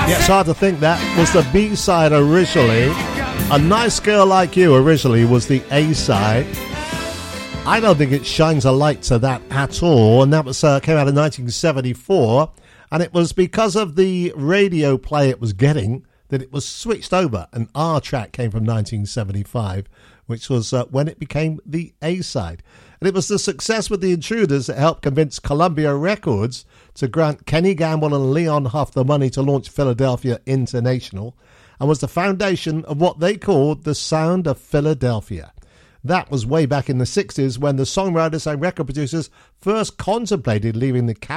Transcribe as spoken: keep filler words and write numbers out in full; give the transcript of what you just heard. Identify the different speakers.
Speaker 1: Yeah, it's hard to think that was the B-side originally. A Nice Girl Like You originally was the A-side. I don't think it shines a light to that at all, and that was uh, came out in nineteen seventy-four, and it was because of the radio play it was getting that it was switched over, and our track came from nineteen seventy-five, which was uh, when it became the A-side. And it was the success with the Intruders that helped convince Columbia Records to grant Kenny Gamble and Leon Huff the money to launch Philadelphia International, and was the foundation of what they called the Sound of Philadelphia. That was way back in the sixties when the songwriters and record producers first contemplated leaving the